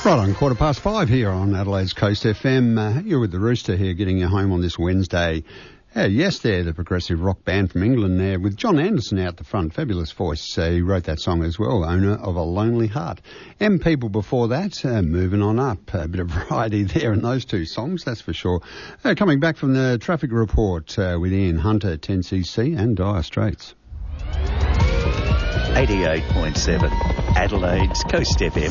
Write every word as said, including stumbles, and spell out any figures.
Right on quarter past five here on Adelaide's Coast F M. Uh, you're with the Rooster here, getting you home on this Wednesday. Uh, yes, there, the progressive rock band from England there, with John Anderson out the front. Fabulous voice. Uh, he wrote that song as well, Owner of a Lonely Heart. M People before that, uh, moving on up. A bit of variety there in those two songs, that's for sure. Uh, coming back from the traffic report uh, with Ian Hunter, ten C C and Dire Straits. eighty-eight point seven, Adelaide's Coast F M.